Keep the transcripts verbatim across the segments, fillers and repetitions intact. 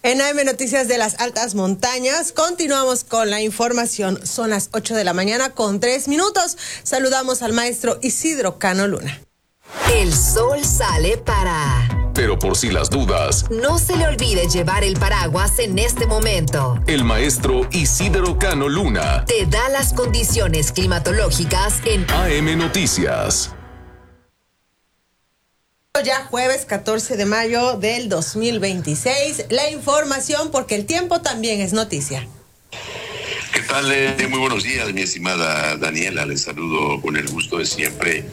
En A M Noticias de las Altas Montañas, continuamos con la información. Son las ocho de la mañana con tres minutos. Saludamos al maestro Isidro Cano Luna. El sol sale para... Pero por si las dudas, no se le olvide llevar el paraguas en este momento. El maestro Isidro Cano Luna te da las condiciones climatológicas en A M Noticias. Ya jueves catorce de mayo del dos mil veintiséis, la información porque el tiempo también es noticia. ¿Qué tal? Eh, muy buenos días, mi estimada Daniela. Les saludo con el gusto de siempre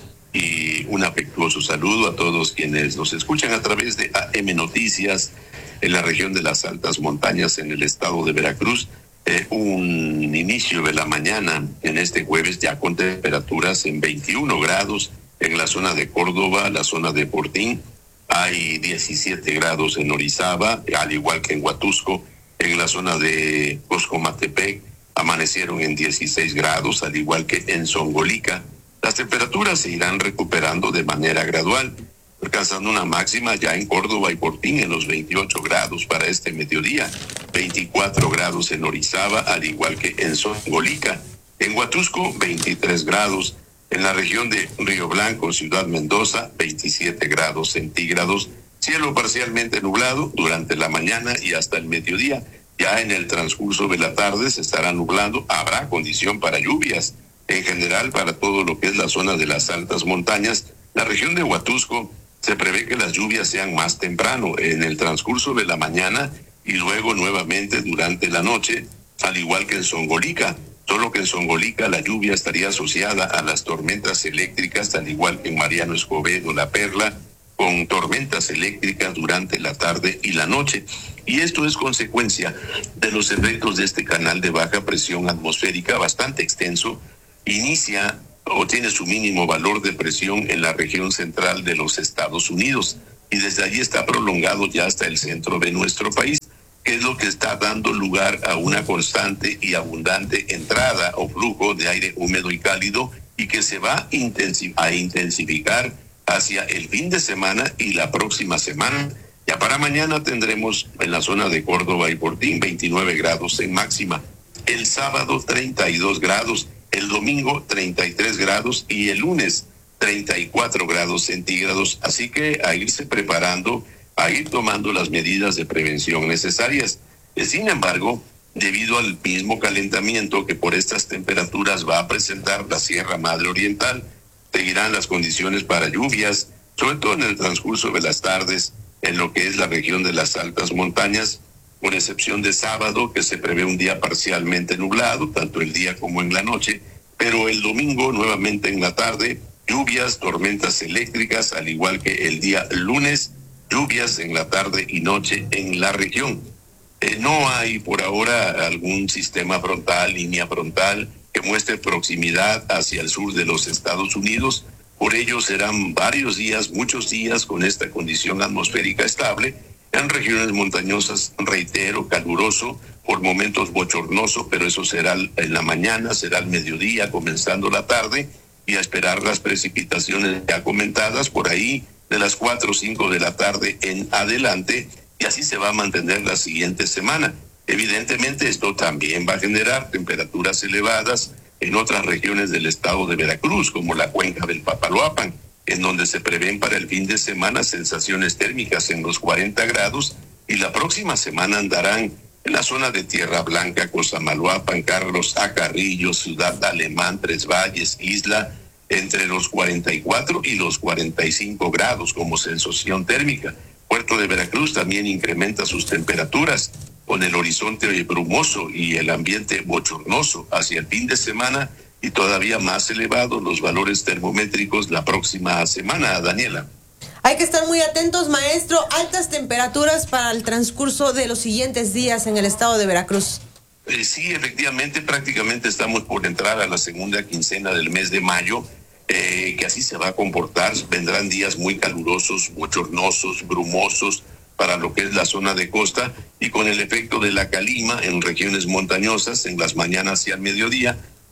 y un afectuoso saludo a todos quienes nos escuchan a través de A M Noticias en la región de las Altas Montañas en el estado de Veracruz. Eh, un inicio de la mañana en este jueves ya con temperaturas en veintiuno grados. En la zona de Córdoba, la zona de Portín, hay diecisiete grados en Orizaba, al igual que en Huatusco. En la zona de Coscomatepec amanecieron en dieciséis grados, al igual que en Zongolica. Las temperaturas se irán recuperando de manera gradual, alcanzando una máxima ya en Córdoba y Portín en los veintiocho grados para este mediodía, veinticuatro grados en Orizaba, al igual que en Zongolica. En Huatusco, veintitrés grados. En la región de Río Blanco, Ciudad Mendoza, veintisiete grados centígrados, cielo parcialmente nublado durante la mañana y hasta el mediodía. Ya en el transcurso de la tarde se estará nublando, habrá condición para lluvias. En general, para todo lo que es la zona de las altas montañas, la región de Huatusco, se prevé que las lluvias sean más temprano, en el transcurso de la mañana y luego nuevamente durante la noche, al igual que en Zongolica. Solo que en Zongolica la lluvia estaría asociada a las tormentas eléctricas, al igual que en Mariano Escobedo, La Perla, con tormentas eléctricas durante la tarde y la noche. Y esto es consecuencia de los efectos de este canal de baja presión atmosférica bastante extenso. Inicia o tiene su mínimo valor de presión en la región central de los Estados Unidos y desde allí está prolongado ya hasta el centro de nuestro país, que es lo que está dando lugar a una constante y abundante entrada o flujo de aire húmedo y cálido y que se va a intensificar hacia el fin de semana y la próxima semana. Ya para mañana tendremos en la zona de Córdoba y Portín veintinueve grados en máxima, el sábado treinta y dos grados, el domingo treinta y tres grados y el lunes treinta y cuatro grados centígrados, así que a irse preparando, a ir tomando las medidas de prevención necesarias. Sin embargo, debido al mismo calentamiento que por estas temperaturas va a presentar la Sierra Madre Oriental, seguirán las condiciones para lluvias, sobre todo en el transcurso de las tardes, en lo que es la región de las altas montañas, con excepción de sábado, que se prevé un día parcialmente nublado, tanto el día como en la noche, pero el domingo nuevamente en la tarde, lluvias, tormentas eléctricas, al igual que el día lunes, lluvias en la tarde y noche en la región. Eh, no hay por ahora algún sistema frontal, línea frontal, que muestre proximidad hacia el sur de los Estados Unidos. Por ello serán varios días, muchos días con esta condición atmosférica estable. En regiones montañosas, reitero, caluroso, por momentos bochornoso, pero eso será en la mañana, será al mediodía, comenzando la tarde, y a esperar las precipitaciones ya comentadas por ahí, de las cuatro o cinco de la tarde en adelante, y así se va a mantener la siguiente semana. Evidentemente esto también va a generar temperaturas elevadas en otras regiones del estado de Veracruz, como la cuenca del Papaloapan, en donde se prevén para el fin de semana sensaciones térmicas en los cuarenta grados, y la próxima semana andarán en la zona de Tierra Blanca, Cosamaloapan, Carlos Acarrillo, Ciudad Alemán, Tres Valles, Isla, entre los cuarenta y cuatro y los cuarenta y cinco grados como sensación térmica. Puerto de Veracruz también incrementa sus temperaturas con el horizonte brumoso y el ambiente bochornoso hacia el fin de semana y todavía más elevados los valores termométricos la próxima semana, Daniela. Hay que estar muy atentos, maestro. Altas temperaturas para el transcurso de los siguientes días en el estado de Veracruz. Eh, sí, efectivamente, prácticamente estamos por entrar a la segunda quincena del mes de mayo, eh, que así se va a comportar. Vendrán días muy calurosos, bochornosos, brumosos para lo que es la zona de costa, y con el efecto de la calima en regiones montañosas en las mañanas y al mediodía,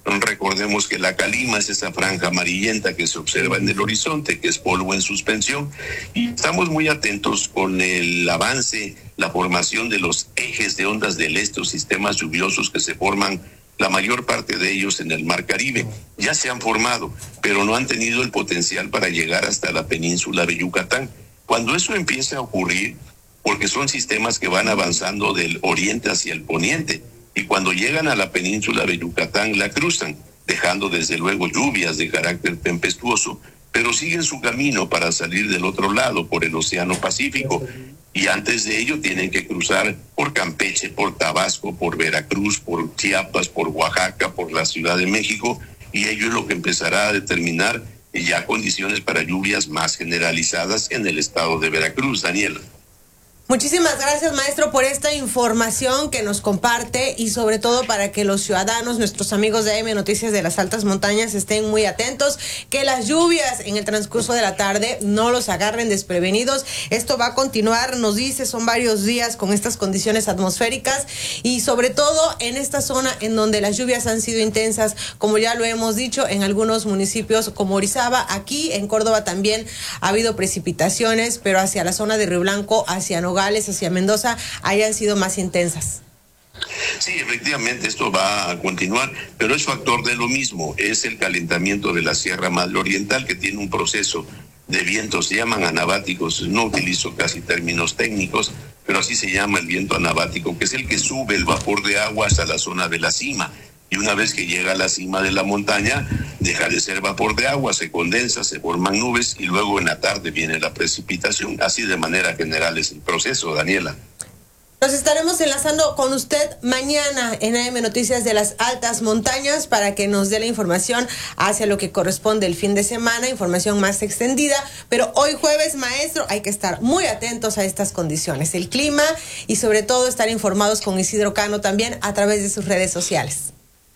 Recordemos que la calima es esa franja amarillenta que se observa en el horizonte, que es polvo en suspensión, y estamos muy atentos con el avance, la formación de los ejes de ondas del este o sistemas lluviosos que se forman, la mayor parte de ellos en el Mar Caribe. Ya se han formado, pero no han tenido el potencial para llegar hasta la península de Yucatán. Cuando eso empiece a ocurrir, porque son sistemas que van avanzando del oriente hacia el poniente, y cuando llegan a la península de Yucatán la cruzan, dejando desde luego lluvias de carácter tempestuoso, pero siguen su camino para salir del otro lado, por el Océano Pacífico, y antes de ello tienen que cruzar por Campeche, por Tabasco, por Veracruz, por Chiapas, por Oaxaca, por la Ciudad de México, y ello es lo que empezará a determinar ya condiciones para lluvias más generalizadas en el estado de Veracruz. Daniela. Muchísimas gracias, maestro, por esta información que nos comparte y sobre todo para que los ciudadanos, nuestros amigos de A M Noticias de las Altas Montañas, estén muy atentos, que las lluvias en el transcurso de la tarde no los agarren desprevenidos. Esto va a continuar, nos dice, son varios días con estas condiciones atmosféricas y sobre todo en esta zona en donde las lluvias han sido intensas, como ya lo hemos dicho, en algunos municipios como Orizaba. Aquí en Córdoba también ha habido precipitaciones, pero hacia la zona de Río Blanco, hacia Nogales, hacia Mendoza, hayan sido más intensas. Sí, efectivamente esto va a continuar, pero es factor de lo mismo, es el calentamiento de la Sierra Madre Oriental, que tiene un proceso de vientos, se llaman anabáticos, no utilizo casi términos técnicos, pero así se llama el viento anabático, que es el que sube el vapor de agua hasta la zona de la cima. Y una vez que llega a la cima de la montaña, deja de ser vapor de agua, se condensa, se forman nubes y luego en la tarde viene la precipitación. Así de manera general es el proceso, Daniela. Nos estaremos enlazando con usted mañana en A M Noticias de las Altas Montañas para que nos dé la información hacia lo que corresponde el fin de semana, información más extendida. Pero hoy jueves, maestro, hay que estar muy atentos a estas condiciones, el clima y sobre todo estar informados con Isidro Cano también a través de sus redes sociales.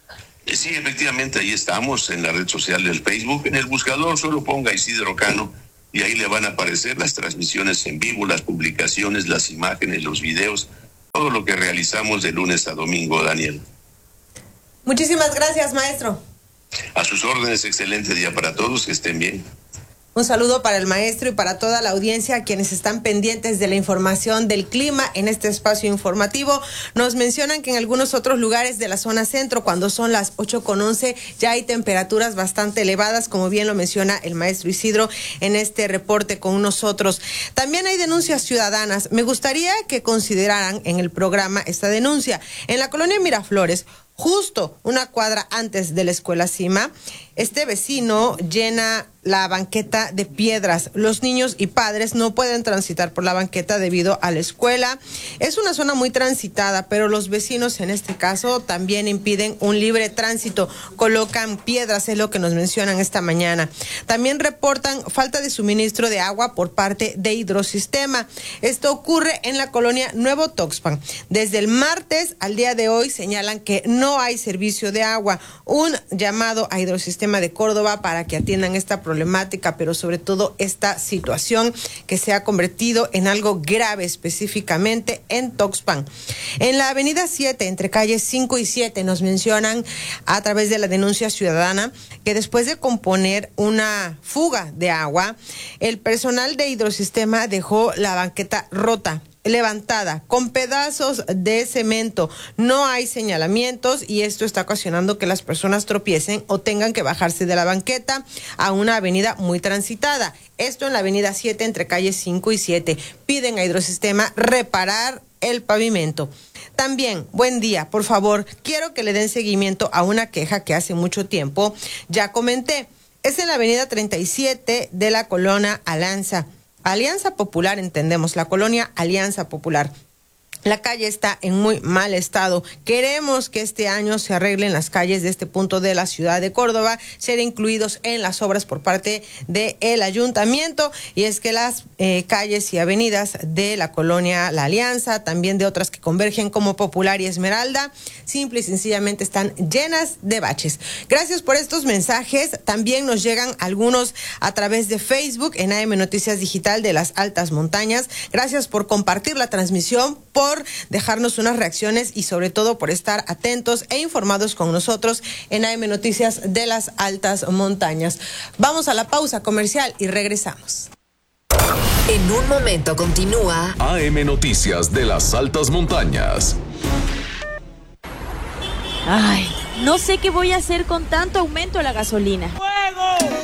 Sí, efectivamente, ahí estamos en la red social del Facebook. En el buscador solo ponga Isidro Cano y ahí le van a aparecer las transmisiones en vivo, las publicaciones, las imágenes, los videos, todo lo que realizamos de lunes a domingo, Daniel. Muchísimas gracias, maestro. A sus órdenes, excelente día para todos, que estén bien. Un saludo para el maestro y para toda la audiencia, quienes están pendientes de la información del clima en este espacio informativo. Nos mencionan que en algunos otros lugares de la zona centro, cuando son las ocho con once, ya hay temperaturas bastante elevadas, como bien lo menciona el maestro Isidro en este reporte con nosotros. También hay denuncias ciudadanas. Me gustaría que consideraran en el programa esta denuncia. En la colonia Miraflores, justo una cuadra antes de la escuela Cima, este vecino llena la banqueta de piedras. Los niños y padres no pueden transitar por la banqueta debido a la escuela. Es una zona muy transitada, pero los vecinos en este caso también impiden un libre tránsito. Colocan piedras, es lo que nos mencionan esta mañana. También reportan falta de suministro de agua por parte de Hidrosistema. Esto ocurre en la colonia Nuevo Tuxpan. Desde el martes al día de hoy señalan que no hay servicio de agua. Un llamado a Hidrosistema de Córdoba para que atiendan esta problemática, pero sobre todo esta situación que se ha convertido en algo grave específicamente en Tuxpan. En la avenida siete, entre calles cinco y siete, nos mencionan a través de la denuncia ciudadana que después de componer una fuga de agua, el personal de Hidrosistema dejó la banqueta rota, levantada, con pedazos de cemento. No hay señalamientos y esto está ocasionando que las personas tropiecen o tengan que bajarse de la banqueta a una avenida muy transitada. Esto en la avenida siete, entre calles cinco y siete. Piden a Hidrosistema reparar el pavimento. También, buen día, por favor, quiero que le den seguimiento a una queja que hace mucho tiempo ya comenté. Es en la avenida treinta y siete de la colonia Alianza. Alianza Popular, entendemos, la colonia Alianza Popular. La calle está en muy mal estado. Queremos que este año se arreglen las calles de este punto de la ciudad de Córdoba, ser incluidos en las obras por parte del ayuntamiento. Y es que las eh, calles y avenidas de la colonia La Alianza, también de otras que convergen como Popular y Esmeralda, simple y sencillamente están llenas de baches. Gracias por estos mensajes. También nos llegan algunos a través de Facebook en A M Noticias Digital de las Altas Montañas. Gracias por compartir la transmisión, por por dejarnos unas reacciones y sobre todo por estar atentos e informados con nosotros en A M Noticias de las Altas Montañas. Vamos a la pausa comercial y regresamos. En un momento continúa A M Noticias de las Altas Montañas. Ay, no sé qué voy a hacer con tanto aumento de la gasolina. ¡Fuego!